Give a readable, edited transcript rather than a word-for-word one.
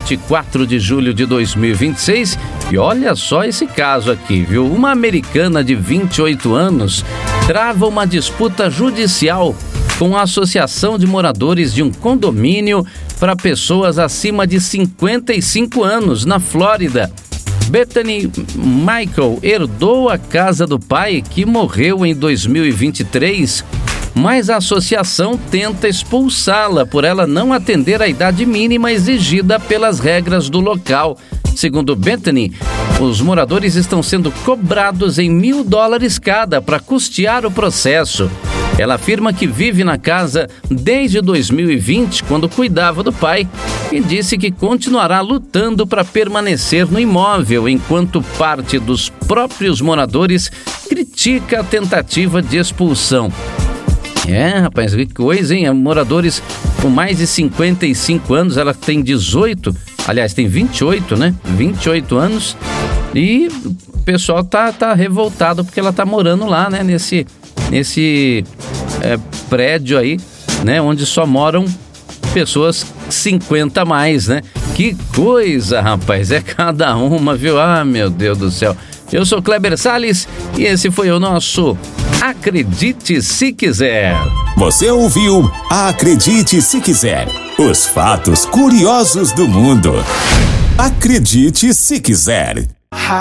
24 de julho de 2026. E olha só esse caso aqui, viu? Uma americana de 28 anos trava uma disputa judicial com a Associação de Moradores de um condomínio para pessoas acima de 55 anos, na Flórida. Bethany Michael herdou a casa do pai, que morreu em 2023, mas a associação tenta expulsá-la por ela não atender a idade mínima exigida pelas regras do local. Segundo Bethany, os moradores estão sendo cobrados em $1.000 cada para custear o processo. Ela afirma que vive na casa desde 2020, quando cuidava do pai, e disse que continuará lutando para permanecer no imóvel, enquanto parte dos próprios moradores critica a tentativa de expulsão. Rapaz, que coisa, hein? Moradores com mais de 55 anos, ela tem 18, aliás, tem 28, né? 28 anos, e o pessoal tá revoltado porque ela tá morando lá, né? Nesse prédio aí, né? Onde só moram pessoas 50 a mais, né? Que coisa, rapaz, é cada uma, viu? Ah, meu Deus do céu. Eu sou Kleber Salles e esse foi o nosso Acredite Se Quiser. Você ouviu Acredite Se Quiser, os fatos curiosos do mundo. Acredite Se Quiser.